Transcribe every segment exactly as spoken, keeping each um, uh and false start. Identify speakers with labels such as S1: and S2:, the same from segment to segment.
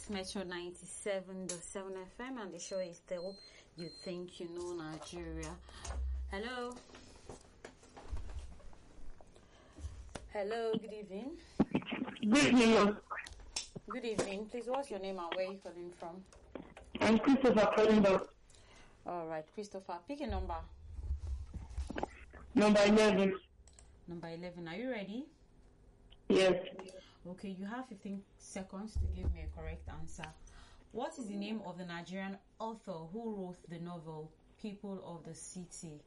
S1: It's Metro ninety-seven point seven F M and the show is still You Think You Know Nigeria. Hello. Hello, good evening.
S2: Good evening.
S1: Good evening. Please, what's your name and where are you calling from?
S2: I'm Christopher calling back.
S1: All right, Christopher, pick a number.
S2: Number eleven.
S1: Number eleven. Are you ready?
S2: Yes.
S1: Okay, you have fifteen seconds to give me a correct answer. What is the name of the Nigerian author who wrote the novel People of the City?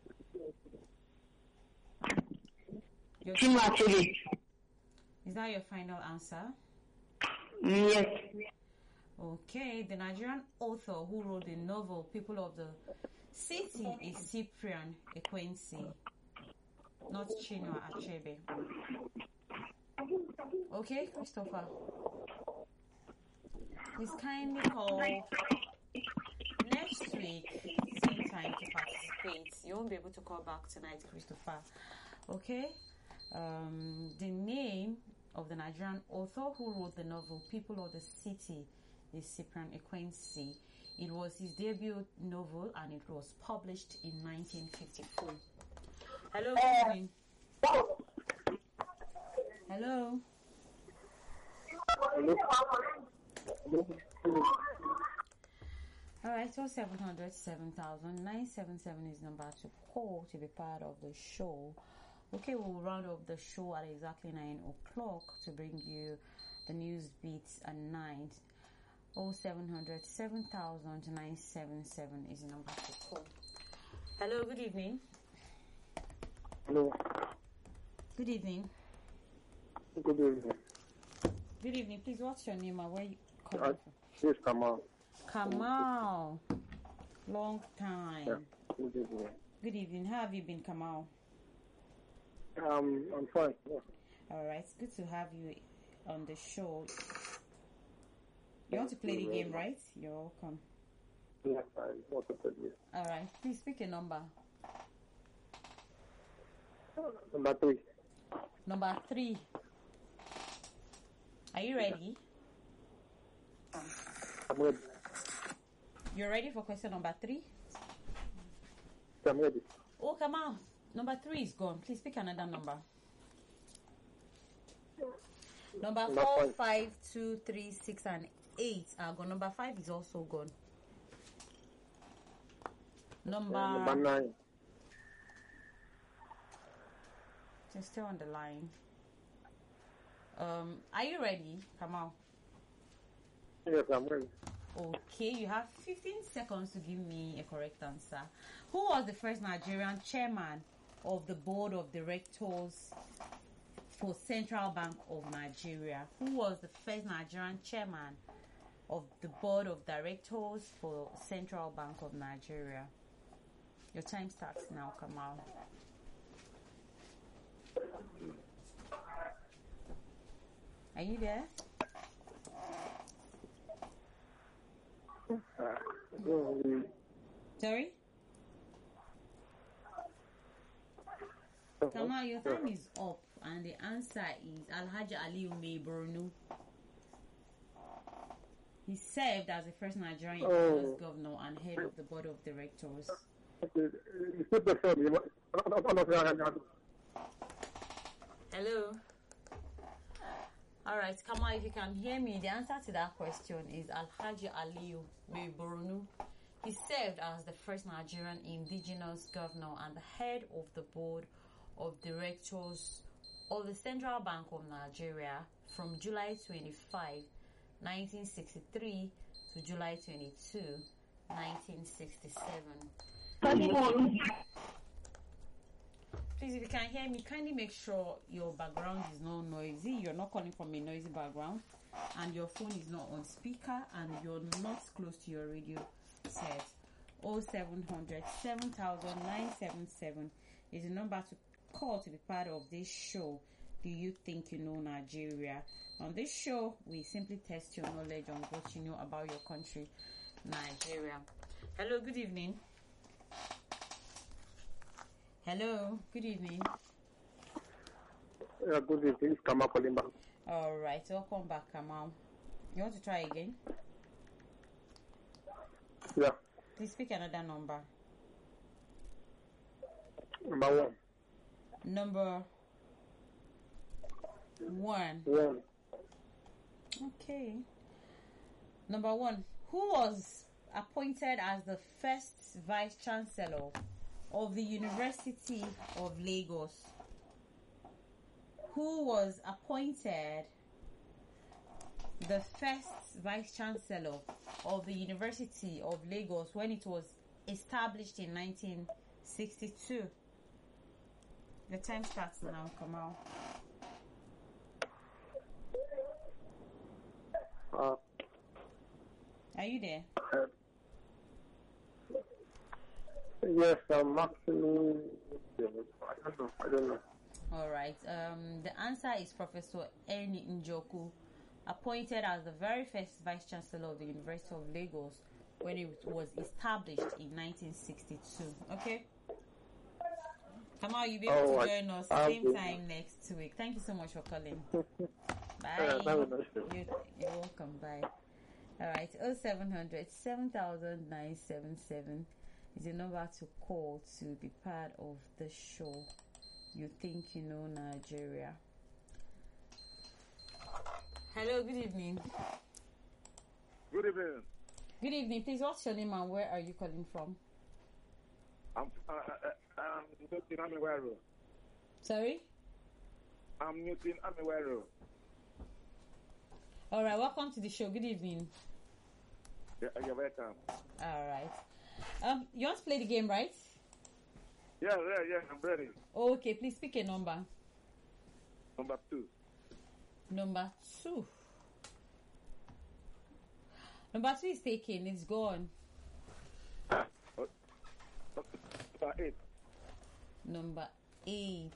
S1: Your
S2: Chinua Achebe.
S1: Is that your final answer?
S2: Yes.
S1: Okay, the Nigerian author who wrote the novel People of the City is Cyprian Ekwensi, not Chinua Achebe. Okay, Christopher. Please kindly call next week, same time to participate. You won't be able to call back tonight, Christopher. Okay? Um, the name of the Nigerian author who wrote the novel People of the City is Cyprian Ekwensi. It was his debut novel and it was published in nineteen fifty-four. Hello, good evening. Hello. All right, so seven hundred seven thousand nine seven seven is number to call to be part of the show. Okay, we'll round up the show at exactly nine o'clock to bring you the news beats at nine. Oh, seven hundred seven thousand nine seven seven is the number to call. Hello, good evening.
S2: Hello.
S1: Good evening.
S2: Good evening.
S1: Good evening. Please, what's your name and where you calling
S2: Uh,
S1: from?
S2: Yes, Kamal.
S1: Kamal. Long time.
S2: Yeah. Good evening.
S1: Good evening. How have you been, Kamal?
S2: Um, I'm fine. Yeah.
S1: All right. It's good to have you on the show. You want to play the game, right? You're welcome.
S2: Yes, I want to tell you.
S1: All right. Please pick a number.
S2: Number three.
S1: Number three. Are you ready?
S2: I'm ready.
S1: You're ready for question number three?
S2: I'm ready.
S1: Oh, come on. Number three is gone. Please pick another number. Number
S2: Number
S1: four,
S2: five.
S1: five, two, three, six, and eight are gone. Number five is also gone. Number,
S2: Uh, number nine.
S1: You're still on the line. Um, are you ready? Come on.
S2: Yes, I'm ready.
S1: Okay, you have fifteen seconds to give me a correct answer. Who was the first Nigerian chairman of the board of directors for Central Bank of Nigeria? Who was the first Nigerian chairman of the board of directors for Central Bank of Nigeria? Your time starts now, Kamal. Are you there?
S2: Uh, no,
S1: Sorry? Kamal, your time is up and the answer is Alhaji Aliyu Mai Borno. He served as the first Nigerian
S2: Oh.
S1: governor and head of the board of directors. Hello? Alright, Kamal, if you can hear me, the answer to that question is Alhaji Aliyu Mai Borno. He served as the first Nigerian indigenous governor and the head of the board of directors of the Central Bank of Nigeria from July twenty-fifth, nineteen sixty-three to July twenty-second, nineteen sixty-seven. Please, if you can hear me, kindly make sure your background is not noisy. You're not calling from a noisy background, and your phone is not on speaker, and you're not close to your radio set. oh seven hundred seven thousand nine seven seven is the number to call to be part of this show. Do you think you know Nigeria? On this show, we simply test your knowledge on what you know about your country, Nigeria. Hello, good evening. Hello, good evening.
S2: Yeah, good evening. Kamal calling back.
S1: All right, welcome back, Kamal. You want to try again?
S2: Yeah.
S1: Please pick another number.
S2: Number one.
S1: Number one.
S2: One.
S1: Okay. Number one. Who was appointed as the first Vice Chancellor of the University of Lagos? Who was appointed the first Vice Chancellor of the University of Lagos when it was established in nineteen sixty-two? The time starts now, Kamal.
S2: Uh,
S1: Are you there?
S2: uh, yes, I'm actually. I don't know. I don't know.
S1: All right. Um, the answer is Professor Eni Njoku, appointed as the very first Vice Chancellor of the University of Lagos when it was established in nineteen sixty-two. Okay? Kamal, you'll be able
S2: Oh,
S1: to
S2: I-
S1: join us
S2: I'll
S1: same
S2: be-
S1: time next week. Thank you so much for calling. Bye.
S2: Yeah, have a nice day.
S1: You, you're welcome. Bye. All right. oh seven hundred, seven thousand nine seven seven is the number to call to be part of the show. You think you know Nigeria. Hello, good evening.
S3: Good evening.
S1: Good evening. Please, what's your name and where are you calling from?
S3: I'm uh, uh, I'm Newton Amiwero.
S1: Sorry?
S3: I'm Newton Amiwero.
S1: All right. Welcome to the show. Good evening.
S3: Yeah, you're welcome.
S1: All right. Um, you want to play the game, right?
S3: Yeah, yeah, yeah. I'm ready.
S1: Okay. Please pick a number.
S3: Number two.
S1: Number two. Number two is taken. It's gone.
S3: Number eight.
S1: Number eight.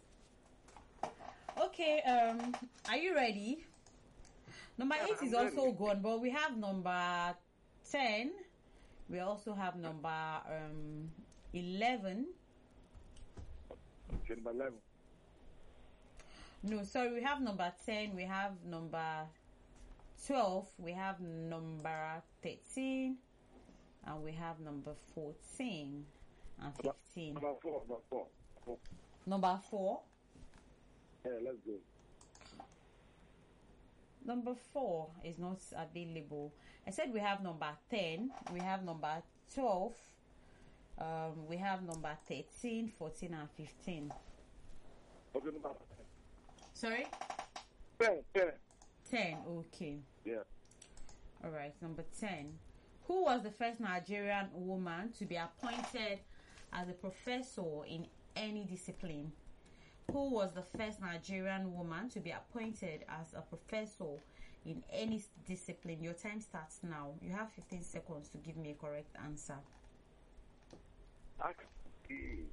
S1: Okay. Um, are you ready? Number
S3: Yeah,
S1: eight
S3: I'm
S1: is also
S3: ready.
S1: gone, but we have number ten. We also have number um eleven.
S3: Okay, number eleven.
S1: No, sorry, we have number ten, we have number twelve, we have number thirteen, and we have number fourteen and
S3: Number-
S1: fifteen.
S3: Number four. Number four. Four.
S1: Number four.
S3: Yeah, let's go.
S1: Number four is not available. I said we have number ten, we have number twelve, um, we have number thirteen, fourteen, and fifteen.
S3: Okay, number
S1: Sorry?
S3: ten. ten.
S1: ten, okay.
S3: Yeah.
S1: All right, number ten. Who was the first Nigerian woman to be appointed as a professor in any discipline? Who was the first Nigerian woman to be appointed as a professor in any s- discipline? Your time starts now. You have fifteen seconds to give me a correct answer.
S3: Actually,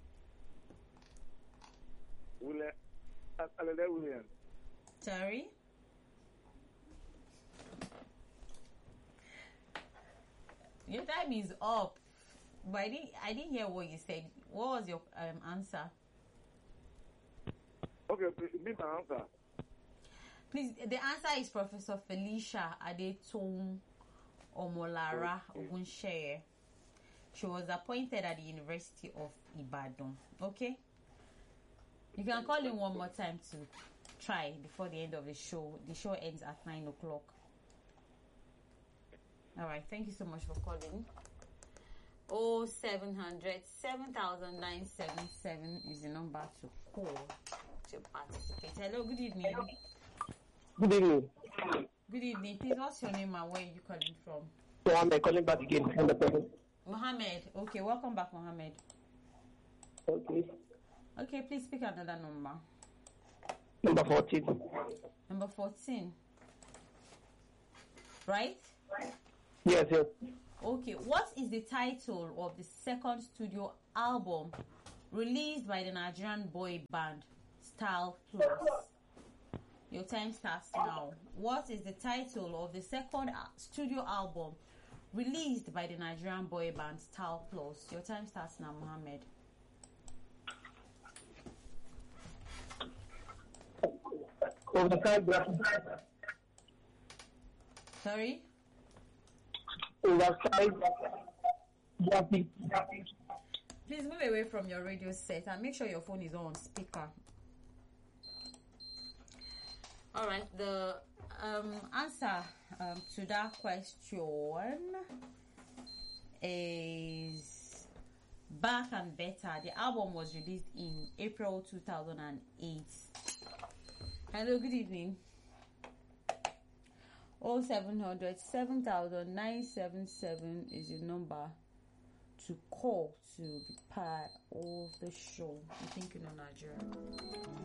S3: William. Alele William.
S1: Sorry? Your time is up. But I didn't, I didn't hear what you said. What was your um, answer?
S3: Okay, please, repeat my answer.
S1: Please, the answer is Professor Felicia Adetong Omolara Ogunsheye. She was appointed at the University of Ibadan. Okay? You can call in one more time to try before the end of the show. The show ends at nine o'clock. Alright, thank you so much for calling. Oh seven hundred, seven thousand nine seven seven is the number to call to participate. Hello, good evening.
S2: Good evening.
S1: Good evening. Please, what's your name and where are you calling from?
S2: So I'm uh, calling back again from the person.
S1: Mohammed. Okay, welcome back, Mohammed.
S2: Okay.
S1: Okay, please pick another number.
S2: Number fourteen.
S1: Number fourteen. Right?
S2: Yes, yes.
S1: Okay, what is the title of the second studio album released by the Nigerian boy band Style Plus? Your time starts now. What is the title of the second uh, studio album released by the Nigerian boy band Style Plus? Your time starts now, Mohammed.
S2: Over the side graphic.
S1: Sorry?
S2: Oversized graphic.
S1: Please move away from your radio set and make sure your phone is on speaker. All right, the um, answer um, to that question is Back and Better. The album was released in April two thousand eight. Hello, good evening. oh seven hundred, seven thousand, nine seven seven is the number to call to be part of the show. I think you know Nigeria.